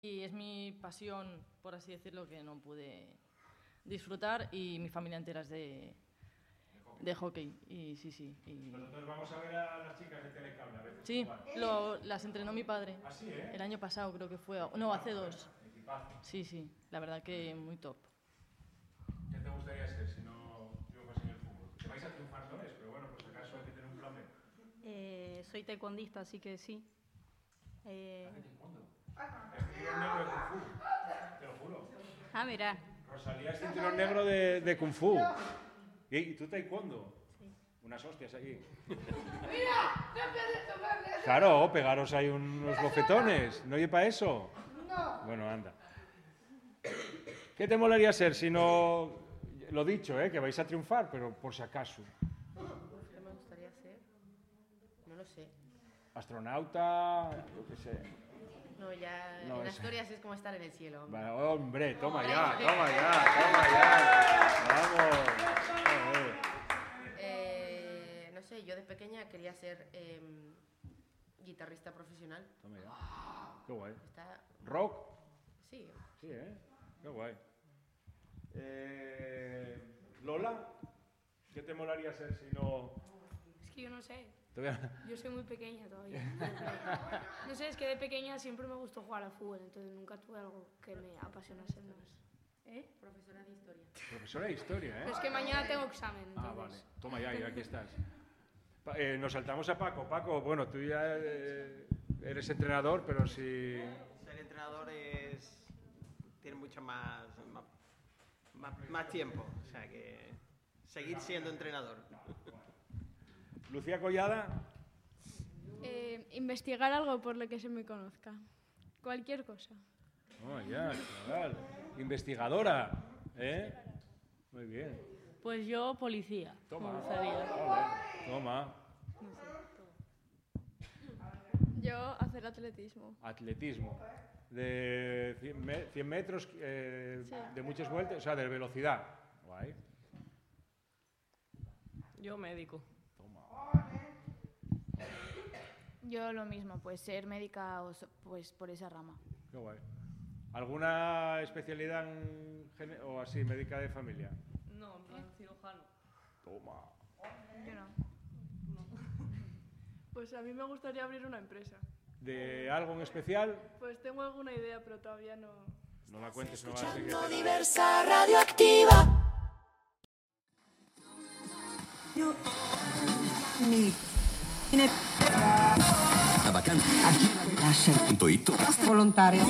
Y es mi pasión, por así decirlo, que no pude disfrutar, y mi familia entera es de hockey. Y sí. Nosotros vamos a ver a las chicas de Telecable a veces. Sí, las entrenó mi padre. ¿Ah, sí, eh? El año pasado creo que fue. No, hace 2. Equipazo. Sí, la verdad que muy top. ¿Qué te gustaría ser si no triunfas en el fútbol? Te vais a triunfar, no es, pero bueno, por si acaso hay que tener un plan B. Soy taekwondista, así que sí. ¿Hace taekwondo? Es cinturón negro de Kung Fu, te lo juro. Ah, mira. Rosalía es cinturón negro de Kung Fu. ¿Y tú taekwondo? Sí. Unas hostias ahí. Claro, pegaros ahí unos bofetones. ¿No oye para eso? No. Bueno, anda. ¿Qué te molaría ser si no... Lo dicho, que vais a triunfar, pero por si acaso. ¿Qué me gustaría ser? No lo sé. Astronauta, yo qué sé. No, ya No, en es- Asturias es como estar en el cielo. Hombre. Vale, hombre, toma Hombre. ya. Vamos. Joder. No sé, yo de pequeña quería ser guitarrista profesional. Toma ya. Qué guay. Está... ¿Rock? Sí. Sí, qué guay. Lola, ¿qué te molaría ser si no...? Es que yo no sé, Todavía- yo soy muy pequeña todavía. No sé, es que de pequeña siempre me gustó jugar al fútbol, entonces nunca tuve algo que me apasionase más. Profesora de historia. Profesora de historia, Pero es que mañana tengo examen, entonces... Ah, vale. Toma ya, y aquí estás. Nos saltamos a Paco. Paco, bueno, tú ya eres entrenador, pero si... Ser entrenador tiene mucho más tiempo, o sea que seguir siendo entrenador. Lucía Collada, Investigar algo por lo que se me conozca. Cualquier cosa. ya, chaval. Investigadora, Muy bien. Pues yo, policía. Toma. Me gustaría. Joder, toma. Yo hacer atletismo. Atletismo. De 100 metros, de muchas vueltas, o sea, de velocidad. Guay. Yo, médico. Yo lo mismo, pues ser médica pues por esa rama. Qué guay. ¿Alguna especialidad o así, médica de familia? No, en plan cirujano. Toma. Yo no. Pues a mí me gustaría abrir una empresa. ¿De algo en especial? Pues tengo alguna idea, pero todavía no... No la cuentes, no va a ser que... Diversa radioactiva. La vacanza. Aquí. Lascia. Volontario.